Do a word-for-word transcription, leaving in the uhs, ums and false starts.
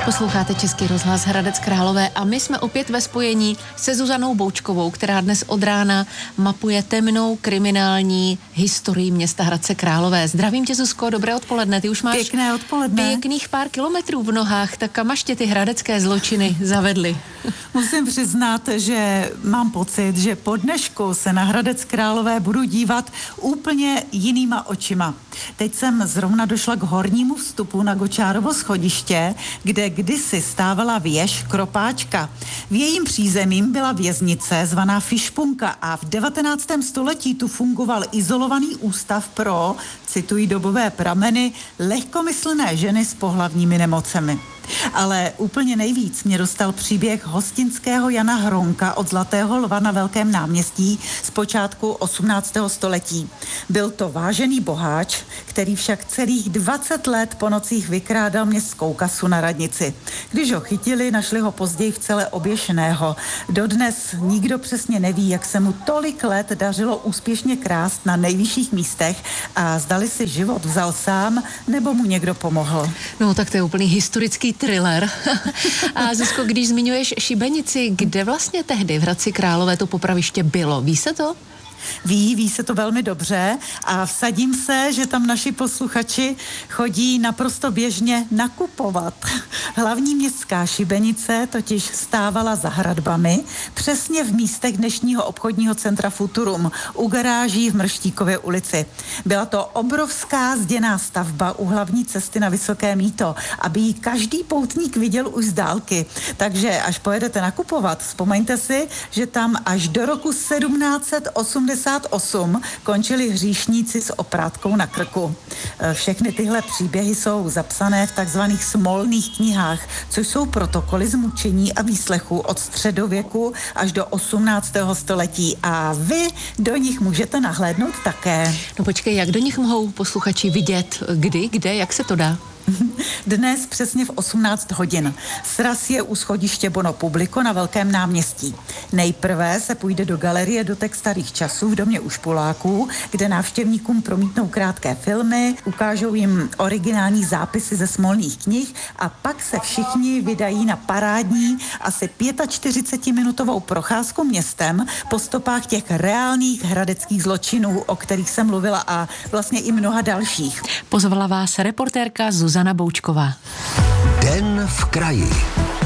Posloucháte Český rozhlas Hradec Králové a my jsme opět ve spojení se Zuzanou Boučkovou, která dnes od rána mapuje temnou kriminální historii města Hradce Králové. Zdravím tě, Zuzko, dobré odpoledne. Ty už máš Pěkné odpoledne. Pěkných pár kilometrů v nohách, tak kam až tě ty hradecké zločiny zavedly? Musím přiznat, že mám pocit, že po dnešku se na Hradec Králové budu dívat úplně jinýma očima. Teď jsem zrovna došla k hornímu vstupu na Gočárovo schodiště, kde kdysi stávala věž Kropáčka. V jejím přízemím byla věznice zvaná Fišpunka a v devatenáctém století tu fungoval izolovaný ústav pro, citují dobové prameny, lehkomyslné ženy s pohlavními nemocemi. Ale úplně nejvíc mě dostal příběh hostinského Jana Hronka od Zlatého lva na Velkém náměstí z počátku osmnáctého století. Byl to vážený boháč, který však celých dvacet let po nocích vykrádal městskou kasu na radnici. Když ho chytili, našli ho později v celé oběšeného. Dodnes nikdo přesně neví, jak se mu tolik let dařilo úspěšně krást na nejvyšších místech a zdali si život vzal sám, nebo mu někdo pomohl. No tak to je úplný historický thriller. A Zuzko, když zmiňuješ šibenici, kde vlastně tehdy v Hradci Králové to popraviště bylo? Ví se to? Ví, ví se to velmi dobře a vsadím se, že tam naši posluchači chodí naprosto běžně nakupovat. Hlavní městská šibenice totiž stávala za hradbami, přesně v místech dnešního obchodního centra Futurum, u garáží v Mrštíkově ulici. Byla to obrovská zděná stavba u hlavní cesty na Vysoké Mýto, aby ji každý poutník viděl už z dálky. Takže až pojedete nakupovat, vzpomeňte si, že tam až do roku sedmnáct set osmdesát osm končili hříšníci s oprátkou na krku. Všechny tyhle příběhy jsou zapsané v takzvaných smolných knihách, což jsou protokoly z mučení a výslechu od středověku až do osmnáctého století a vy do nich můžete nahlédnout také. No počkej, jak do nich mohou posluchači vidět? Kdy, kde, jak se to dá? Dnes přesně v osmnáct hodin. Sraz je u schodiště Bono Publico na Velkém náměstí. Nejprve se půjde do galerie Dotek starých časů v domě Ušpoláků, kde návštěvníkům promítnou krátké filmy, ukážou jim originální zápisy ze smolných knih a pak se všichni vydají na parádní asi čtyřicetipětiminutovou procházku městem po stopách těch reálných hradeckých zločinů, o kterých jsem mluvila a vlastně i mnoha dalších. Pozvala vás reportérka Zuzana Boučková. Den v kraji.